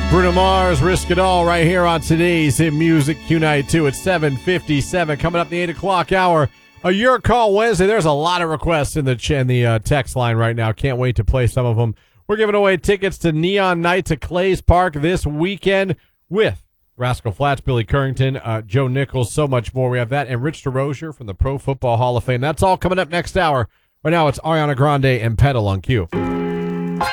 Bruno Mars, Risk It All, right here on today's Hit Music Q92 at 7:57. Coming up the 8 o'clock hour, a Your Call Wednesday. There's a lot of requests in the text line right now. Can't wait to play some of them. We're giving away tickets to Neon Nights at Clay's Park this weekend with Rascal Flatts, Billy Currington, Joe Nichols, so much more. We have that, and Rich DeRozier from the Pro Football Hall of Fame. That's all coming up next hour. Right now, it's Ariana Grande and Pedal on Q.